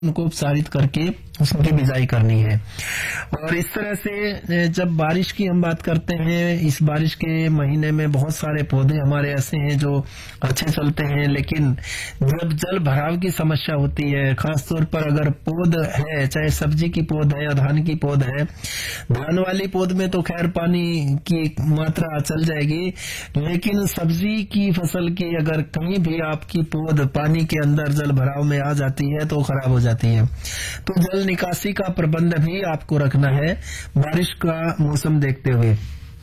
उनको उपचारित करके उसकी बिजाई करनी है। और इस तरह से जब बारिश की हम बात करते हैं, इस बारिश के महीने में बहुत सारे पौधे हमारे ऐसे हैं जो अच्छे चलते हैं, लेकिन जब जल भराव की समस्या होती है, खासतौर पर अगर पौध है, चाहे सब्जी की पौध है या धान की पौध है, धान वाली पौध में तो खैर पानी की मात्रा चल जाएगी, लेकिन सब्जी की फसल की अगर कहीं भी आपकी पौध पानी के अंदर जल भराव में आ जाती है तो खराब हो जाती है। तो जल निकासी का प्रबंध भी आपको रखना है बारिश का मौसम देखते हुए।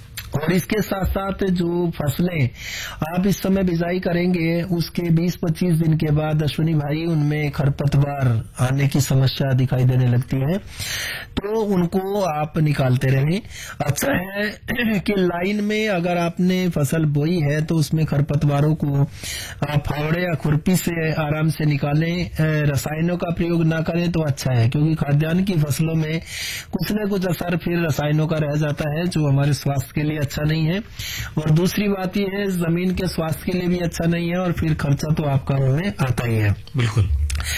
और इसके साथ साथ जो फसलें आप इस समय बिजाई करेंगे, उसके 20-25 दिन के बाद अश्विनी भाई उनमें खरपतवार आने की समस्या दिखाई देने लगती है, तो उनको आप निकालते रहें। अच्छा है कि लाइन में अगर आपने फसल बोई है तो उसमें खरपतवारों को आप फावड़े या खुरपी से आराम से निकालें, रसायनों का प्रयोग ना करें तो अच्छा है, क्योंकि खाद्यान्न की फसलों में कुछ न कुछ असर फिर रसायनों का रह जाता है जो हमारे स्वास्थ्य के लिए अच्छा नहीं है। और दूसरी बात यह है जमीन के स्वास्थ्य के लिए भी अच्छा नहीं है, और फिर खर्चा तो आपका उनमें आता ही है। बिल्कुल।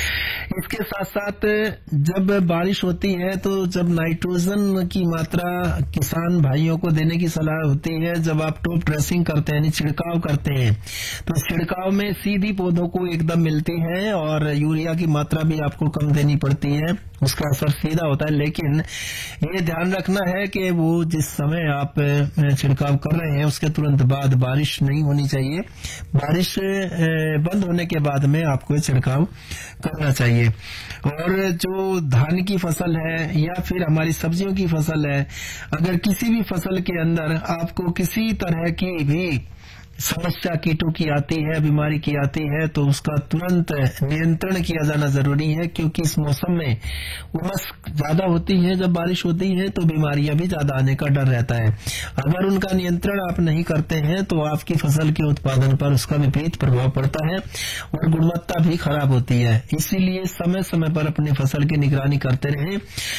इसके साथ साथ जब बारिश होती है तो जब नाइट्रोजन की मात्रा किसान भाइयों को देने की सलाह होती है, जब आप टॉप ड्रेसिंग करते हैं, छिड़काव करते हैं, तो छिड़काव में सीधी पौधों को एकदम मिलती है और यूरिया की मात्रा भी आपको कम देनी पड़ती है, उसका असर सीधा होता है। लेकिन ये ध्यान रखना है कि वो जिस समय आप छिड़काव कर रहे हैं उसके तुरंत बाद बारिश नहीं होनी चाहिए। बारिश बंद होने के बाद में आपको छिड़काव करना चाहिए। और जो धान की फसल है या फिर हमारी सब्जियों की फसल है, अगर किसी भी फसल के अंदर आपको किसी तरह की भी समस्या कीटों की आती है, बीमारी की आती है, तो उसका तुरंत नियंत्रण किया जाना जरूरी है, क्योंकि इस मौसम में उमस ज्यादा होती है, जब बारिश होती है तो बीमारियां भी ज्यादा आने का डर रहता है। अगर उनका नियंत्रण आप नहीं करते हैं तो आपकी फसल के उत्पादन पर उसका विपरीत प्रभाव पड़ता है और गुणवत्ता भी खराब होती है। इसीलिए समय समय पर अपनी फसल की निगरानी करते रहें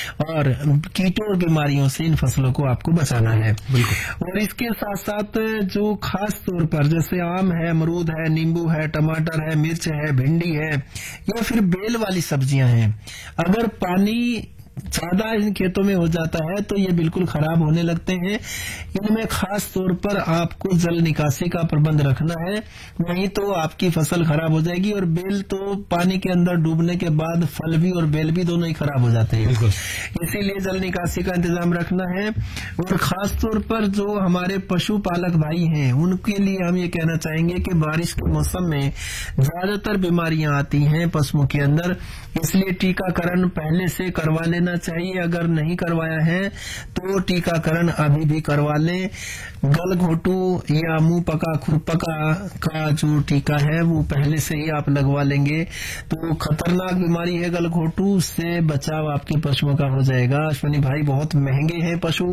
और कीटों और बीमारियों से इन फसलों को आपको बचाना है। और इसके साथ साथ जो खास तौर पर जैसे आम है, अमरूद है, नींबू है, टमाटर है, मिर्च है, भिंडी है या फिर बेल वाली सब्जियां हैं, अगर पानी ज्यादा इन खेतों में हो जाता है तो ये बिल्कुल खराब होने लगते हैं। इनमें खास तौर पर आपको जल निकासी का प्रबंध रखना है, नहीं तो आपकी फसल खराब हो जाएगी। और बेल तो पानी के अंदर डूबने के बाद फल भी और बेल भी दोनों ही खराब हो जाते हैं, इसीलिए जल निकासी का इंतजाम रखना है। और खास तौर पर जो हमारे पशुपालक भाई हैं उनके लिए हम ये कहना चाहेंगे कि बारिश के मौसम में ज्यादातर बीमारियां आती हैं पशुओं के अंदर, इसलिए टीकाकरण पहले से करवा लेना चाहिए। अगर नहीं करवाया है तो टीकाकरण अभी भी करवा लें। गलघोटू या मुंह पका खुरपका का जो टीका है वो पहले से ही आप लगवा लेंगे तो खतरनाक बीमारी है गलघोटू, से बचाव आपके पशुओं का हो जाएगा। अश्विनी भाई बहुत महंगे हैं पशु,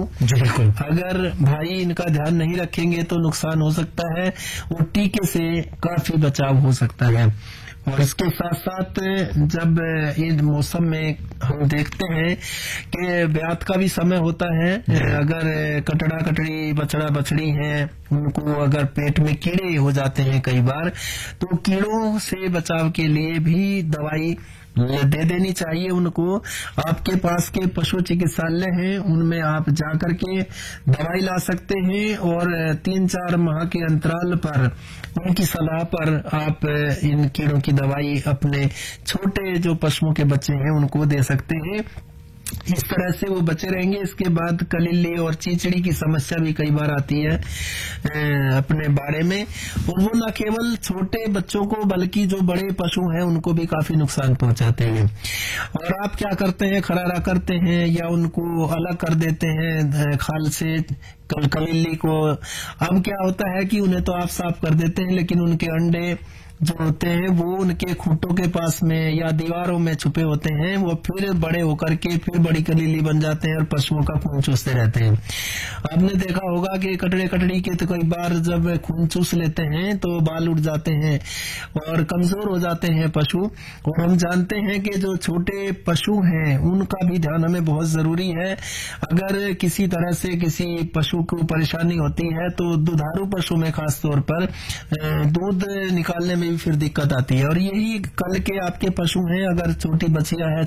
अगर भाई इनका ध्यान नहीं रखेंगे तो नुकसान हो सकता है और टीके से काफी बचाव हो सकता है। और इसके साथ साथ जब इस मौसम में हम देखते हैं कि ब्यात का भी समय होता है, अगर कटड़ा कटड़ी बछड़ा बछड़ी हैं उनको अगर पेट में कीड़े हो जाते हैं कई बार, तो कीड़ों से बचाव के लिए भी दवाई दे देनी चाहिए उनको। आपके पास के पशु चिकित्सालय हैं उनमें आप जाकर के दवाई ला सकते हैं और 3-4 माह के अंतराल पर उनकी सलाह पर आप इन कीड़ों की दवाई अपने छोटे जो पशुओं के बच्चे हैं उनको दे सकते हैं। इस तरह से वो बचे रहेंगे। इसके बाद कलिल्ली और चीचड़ी की समस्या भी कई बार आती है अपने बाड़े में, और वो न केवल छोटे बच्चों को बल्कि जो बड़े पशु हैं उनको भी काफी नुकसान पहुंचाते हैं। और आप क्या करते हैं, खरारा करते हैं या उनको अलग कर देते हैं खाल से कलिल्ली को। अब क्या होता है कि उन्हें तो आप साफ कर देते हैं, लेकिन उनके अंडे जो होते हैं वो उनके खूंटों के पास में या दीवारों में छुपे होते हैं, वो फिर बड़े होकर के फिर बड़ी कलीली बन जाते हैं और पशुओं का खून चूसते रहते हैं। आपने देखा होगा कि कटड़े कटड़ी के तो कई बार जब खून चूस लेते हैं तो बाल उठ जाते हैं और कमजोर हो जाते हैं पशु। और हम जानते हैं कि जो छोटे पशु हैं उनका भी ध्यान हमें बहुत जरूरी है। अगर किसी तरह से किसी पशु पशु को परेशानी होती है, तो दुधारू पशु में खास तौर पर दूध निकालने में भी फिर दिक्कत आती है। और यही कल के आपके पशु हैं, अगर छोटी बछिया है